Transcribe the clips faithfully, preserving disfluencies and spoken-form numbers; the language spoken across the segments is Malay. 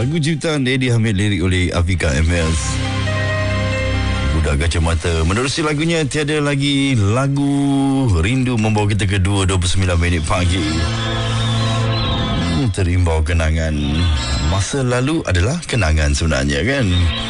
Lagu ciptaan Eddie Hamid, lirik oleh Afika M S. Budak Kacamata. Menerusi lagunya, tiada lagi lagu rindu membawa kita ke dua dua puluh sembilan minit pagi. Hmm, terimbau kenangan. Masa lalu adalah kenangan sebenarnya, kan?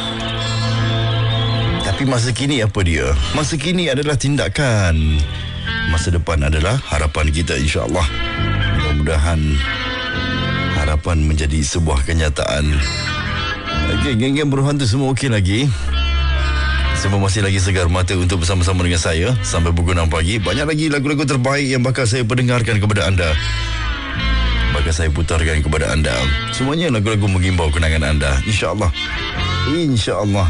Tapi masa kini apa dia? Masa kini adalah tindakan. Masa depan adalah harapan kita, insya-Allah. Mudah-mudahan harapan menjadi sebuah kenyataan. Okey, geng-geng Buruhan tu semua okey lagi? Semua masih lagi segar mata untuk bersama-sama dengan saya sampai pukul enam pagi. Banyak lagi lagu-lagu terbaik yang bakal saya perdengarkan kepada anda, bakal saya putarkan kepada anda. Semuanya lagu-lagu mengimbau kenangan anda, insya-Allah. Insya-Allah.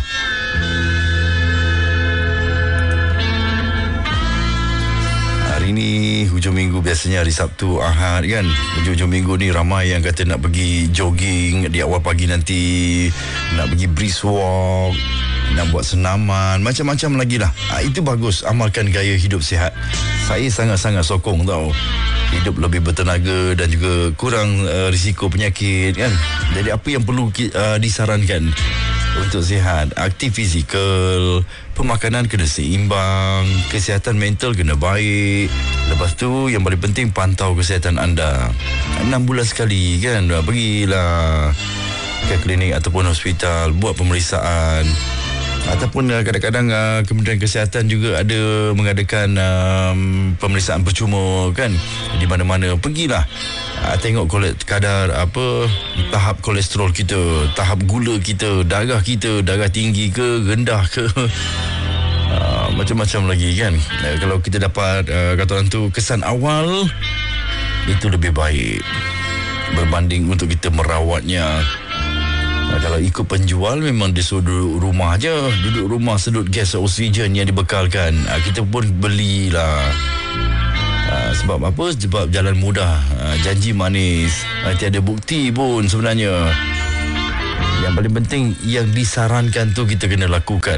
Hari ni hujung minggu, biasanya hari Sabtu, Ahad, kan? Hujung-hujung minggu ni ramai yang kata nak pergi jogging di awal pagi nanti, nak pergi brisk walk, nak buat senaman, macam-macam lagi lah. Ha, itu bagus, amalkan gaya hidup sihat. Saya sangat-sangat sokong tau. Hidup lebih bertenaga dan juga kurang uh, risiko penyakit, kan? Jadi apa yang perlu uh, disarankan untuk sihat? Aktif fizikal, pemakanan kena seimbang, kesihatan mental kena baik. Lepas tu yang paling penting, pantau kesihatan anda enam bulan sekali, kan? Pergilah ke klinik ataupun hospital, buat pemeriksaan. Ataupun uh, kadang-kadang uh, Kementerian Kesihatan juga ada mengadakan um, pemeriksaan percuma, kan, di mana-mana. Pergilah, uh, tengok kolek, kadar apa, tahap kolesterol kita, tahap gula kita, darah kita, darah tinggi ke, rendah ke, uh, macam-macam lagi, kan. Uh, kalau kita dapat uh, kata orang tu kesan awal, itu lebih baik berbanding untuk kita merawatnya. Kalau ikut penjual, memang dia suruh duduk rumah je, duduk rumah sedut gas oksigen yang dibekalkan. Kita pun belilah. Sebab apa? Sebab jalan mudah, janji manis, tiada bukti pun sebenarnya. Yang paling penting, yang disarankan tu kita kena lakukan.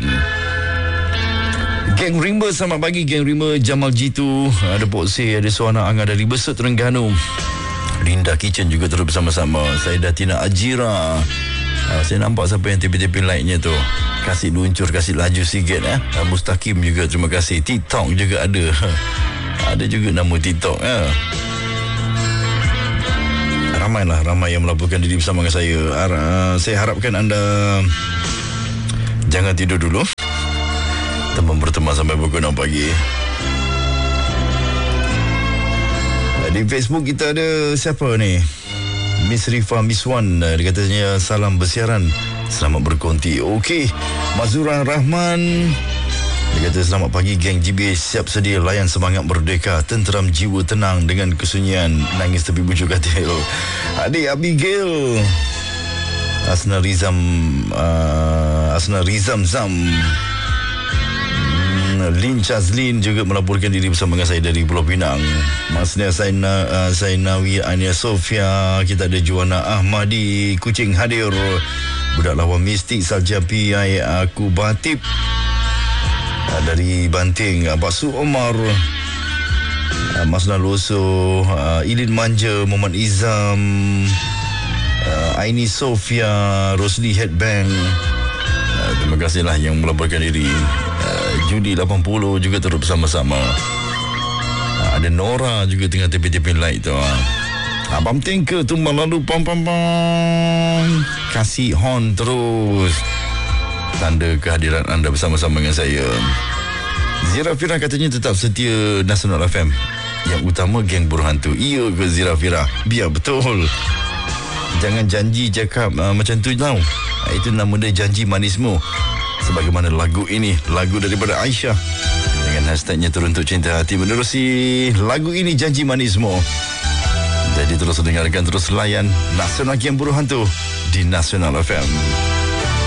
Geng Rimba, selamat pagi Geng Rimba. Jamal Jitu, ada Pok C, ada Suana Angah dari Besut, Terengganu. Linda Kitchen juga terus bersama-sama. Saya Datina Ajira. Uh, saya nampak siapa yang tepi-tepi like-nya tu, kasih luncur, kasih laju sikit, eh. uh, Mustaqim juga, terima kasih. TikTok juga ada. Ada juga nama TikTok, eh. Ramailah, ramai yang melaporkan diri bersama dengan saya. uh, Saya harapkan anda jangan tidur dulu, teman berteman sampai pukul enam pagi. uh, Di Facebook kita ada siapa ni? Miss Rifa Miswan, dia katanya salam bersiaran, selamat berkonti. Okey, Mazura Rahman, dia kata selamat pagi geng G B A, siap sedia layan semangat merdeka, tenteram jiwa tenang dengan kesunyian, nangis tepi bujur katil. Adik Abigail, Asna Rizam, uh, Asna Rizam Zam, Lin Chazlin juga melaporkan diri bersama dengan saya dari Pulau Pinang. Masnya Saina, uh, Sainawi Ania Sofia. Kita ada Juana Ahmadi Kucing hadir. Budak lawan mistik Saljapi Aku Batip, uh, dari Banting. uh, Pak Su Omar, uh, Masna Loso, uh, Ilin Manja, Muhammad Izam, uh, Aini Sofia, Rosli Headbang. uh, Terima kasihlah yang melaporkan diri. Judi lapan puluh juga terus bersama-sama. Ada Nora juga tengah tepi-tepi light tu. Abang Tinker tumbang lalu pam pam pam. Kasih horn terus, tanda kehadiran anda bersama-sama dengan saya. Zira Fira katanya tetap setia Nasional F M. Yang utama geng Buruhan tu. Iya ke Zira Fira? Biar betul. Jangan janji cakap uh, macam tu tau. Itu nama dia janji manismu. Sebagaimana lagu ini, lagu daripada Aisyah dengan hashtagnya Teruntuk Cinta Hati. Menerusi lagu ini, Janji Manismu. Jadi terus dengarkan, terus layan Nasional Geng Buruhan tu di Nasional F M.